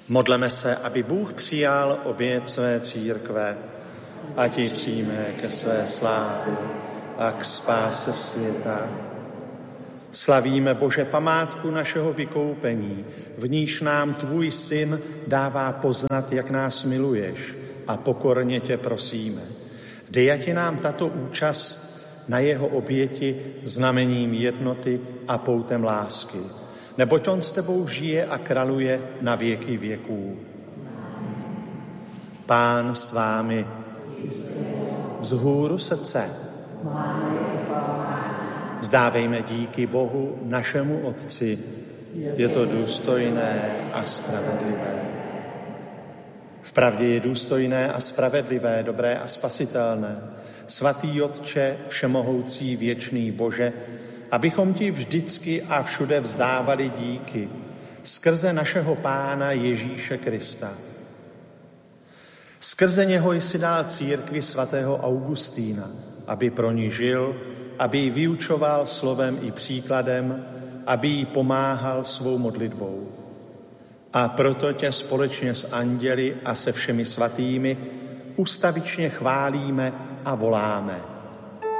Modleme se, aby Bůh přijal oběť své církve, ať ji přijme ke své slávě a k spáse světa. Slavíme, Bože, památku našeho vykoupení, v níž nám tvůj syn dává poznat, jak nás miluješ, a pokorně tě prosíme. Dej, ať je nám tato účast na jeho oběti znamením jednoty a poutem lásky, neboť on s tebou žije a kraluje na věky věků. Pán s vámi. Vzhůru srdce. Vzdávejme díky Bohu, našemu Otci. Je to důstojné a spravedlivé. Vpravdě je důstojné a spravedlivé, dobré a spasitelné, svatý Otče, všemohoucí věčný Bože, abychom ti vždycky a všude vzdávali díky skrze našeho Pána Ježíše Krista. Skrze něho jsi dal církvi svatého Augustína, aby pro ní žil, aby ji vyučoval slovem i příkladem, aby jí pomáhal svou modlitbou. A proto tě společně s anděli a se všemi svatými ustavičně chválíme a voláme.